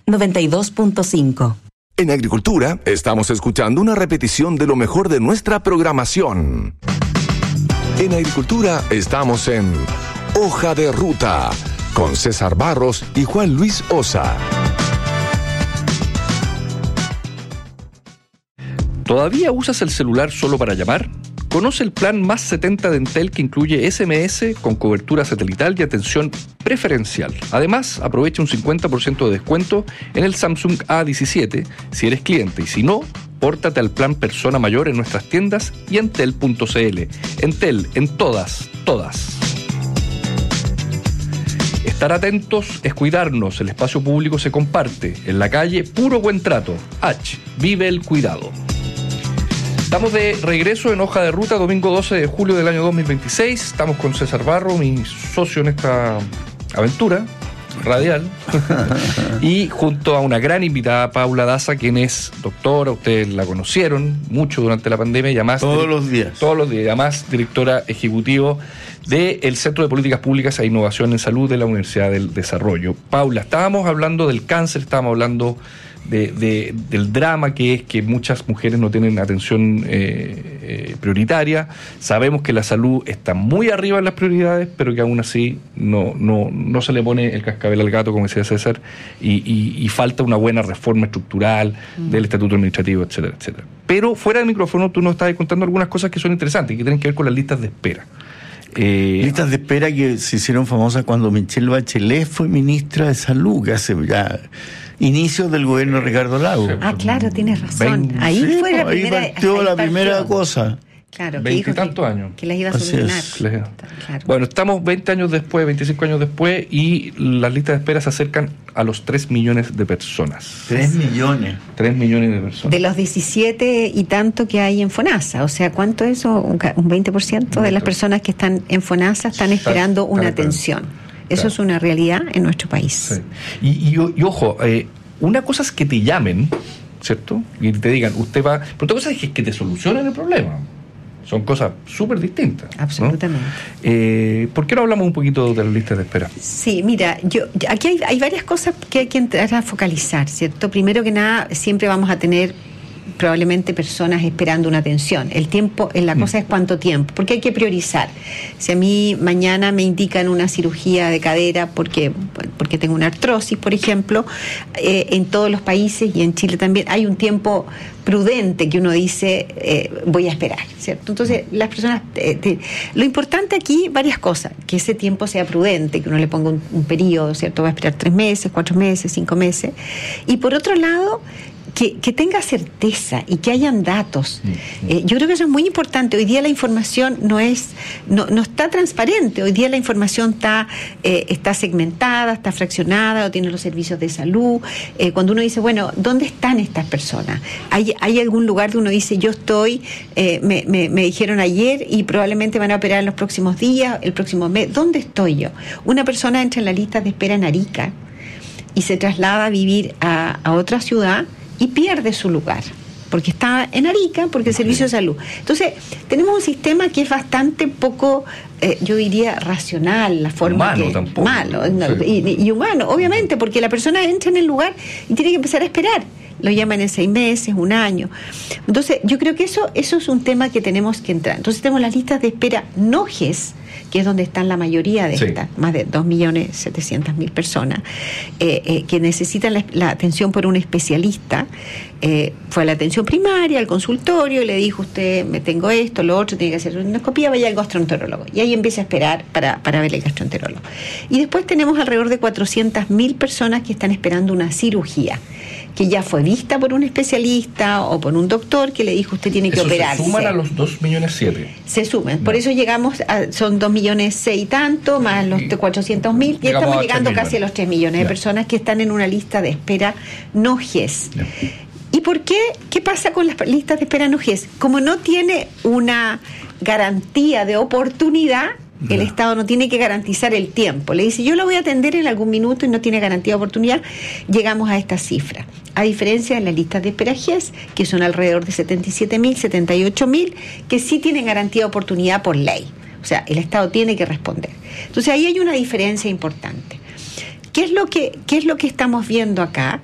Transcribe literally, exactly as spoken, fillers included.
noventa y dos punto cinco. En Agricultura estamos escuchando una repetición de lo mejor de nuestra programación. En Agricultura estamos en Hoja de Ruta con César Barros y Juan Luis Osa. ¿Todavía usas el celular solo para llamar? Conoce el plan Más setenta de Entel, que incluye ese eme ese con cobertura satelital y atención preferencial. Además, aprovecha un cincuenta por ciento de descuento en el Samsung A diecisiete si eres cliente, y si no, pórtate al plan Persona Mayor en nuestras tiendas y entel punto c l. Entel, en todas, todas. Estar atentos es cuidarnos. El espacio público se comparte. En la calle, puro buen trato. H. Vive el cuidado. Estamos de regreso en Hoja de Ruta, domingo doce de julio del año dos mil veintiséis. Estamos con César Barro, mi socio en esta aventura radial. Y junto a una gran invitada, Paula Daza, quien es doctora, ustedes la conocieron mucho durante la pandemia, y además... Todos los días. Todos los días, además directora ejecutiva del Centro de Políticas Públicas e Innovación en Salud de la Universidad del Desarrollo. Paula, estábamos hablando del cáncer, estábamos hablando... De, de, del drama que es que muchas mujeres no tienen atención eh, eh, prioritaria. Sabemos que la salud está muy arriba en las prioridades, pero que aún así no, no, no se le pone el cascabel al gato, como decía César, y, y, y falta una buena reforma estructural mm. del estatuto administrativo, etcétera, etcétera. Pero fuera del micrófono tú nos estás contando algunas cosas que son interesantes y que tienen que ver con las listas de espera. Eh, listas de espera que se hicieron famosas cuando Michelle Bachelet fue ministra de Salud, que hace ya inicios del gobierno de Ricardo Lagos. Ah, claro, tienes razón. veinte, ahí sí, fue la ahí primera. partió ahí la partió. primera cosa. Claro, veinte y tantos años. Que las iba a Así solucionar. es. Claro. Bueno, estamos veinte años después, veinticinco años después, y las listas de espera se acercan a los tres millones de personas. tres millones. tres millones de personas. De los diecisiete y tanto que hay en FONASA. O sea, ¿cuánto es eso? Un, un veinte por ciento de las personas que están en FONASA están esperando una atención. Eso claro. es una realidad en nuestro país. Sí. Y, y, y ojo, eh, una cosa es que te llamen, ¿cierto? Y te digan, usted va... Pero otra cosa es que, que te solucionen el problema. Son cosas súper distintas. Absolutamente. ¿No? Eh, ¿Por qué no hablamos un poquito de las listas de espera? Sí, mira, yo aquí hay, hay varias cosas que hay que entrar a focalizar, ¿cierto? Primero que nada, siempre vamos a tener probablemente personas esperando una atención. El tiempo, la cosa mm. es cuánto tiempo, porque hay que priorizar. Si a mí mañana me indican una cirugía de cadera porque, porque tengo una artrosis, por ejemplo, eh, en todos los países y en Chile también hay un tiempo prudente que uno dice eh, voy a esperar, ¿cierto? Entonces las personas eh, te, lo importante aquí, varias cosas, que ese tiempo sea prudente, que uno le ponga un, un periodo, ¿cierto? Va a esperar tres meses, cuatro meses, cinco meses, y por otro lado Que, que tenga certeza y que hayan datos. Eh, yo creo que eso es muy importante. Hoy día la información no es no, no está transparente. Hoy día la información está eh, está segmentada, está fraccionada, o tiene los servicios de salud. Eh, cuando uno dice, bueno, ¿dónde están estas personas? ¿Hay, hay algún lugar donde uno dice, yo estoy, eh, me, me, me dijeron ayer y probablemente van a operar en los próximos días, el próximo mes? ¿Dónde estoy yo? Una persona entra en la lista de espera en Arica y se traslada a vivir a, a otra ciudad y pierde su lugar, porque está en Arica, porque el servicio de salud. Entonces, tenemos un sistema que es bastante poco, eh, yo diría, racional, la forma humano que... tampoco. Malo, no, Sí. y, y humano, obviamente, porque la persona entra en el lugar y tiene que empezar a esperar. Lo llaman en seis meses, un año. Entonces, yo creo que eso, eso es un tema que tenemos que entrar. Entonces, tenemos las listas de espera no G E S, que es donde están la mayoría de sí. estas, más de dos millones setecientas mil personas, eh, eh, que necesitan la, la atención por un especialista. Eh, fue a la atención primaria, al consultorio, y le dijo, usted, me tengo esto, lo otro, tiene que hacer una endoscopía, vaya al gastroenterólogo. Y ahí empieza a esperar para, para ver el gastroenterólogo. Y después tenemos alrededor de cuatrocientas mil personas que están esperando una cirugía, que ya fue vista por un especialista o por un doctor que le dijo, usted tiene que eso operarse. Se suman a los dos millones siete. Se suman, no. por eso llegamos a, son dos millones seis y tanto, más los cuatrocientos mil, y estamos llegando casi a los tres millones de personas que están en una lista de espera no G E S. Ya. ¿Y por qué? ¿Qué pasa con las listas de espera no G E S? Como no tiene una garantía de oportunidad, el no. Estado no tiene que garantizar el tiempo. Le dice, yo lo voy a atender en algún minuto y no tiene garantía de oportunidad, llegamos a esta cifra. A diferencia de las listas de espera G E S, que son alrededor de setenta y siete mil, setenta y ocho mil, que sí tienen garantía de oportunidad por ley. O sea, el Estado tiene que responder. Entonces ahí hay una diferencia importante. ¿Qué es lo que, qué es lo que estamos viendo acá?